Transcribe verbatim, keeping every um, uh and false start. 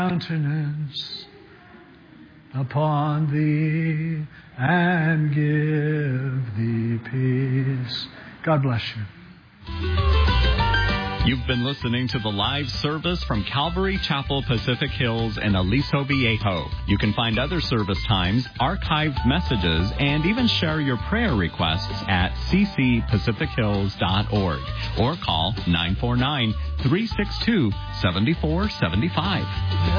countenance upon thee and give thee peace. God bless you. You've been listening to the live service from Calvary Chapel, Pacific Hills in Aliso Viejo. You can find other service times, archived messages, and even share your prayer requests at c c pacific hills dot org or call nine four nine, three six two, seven four seven five.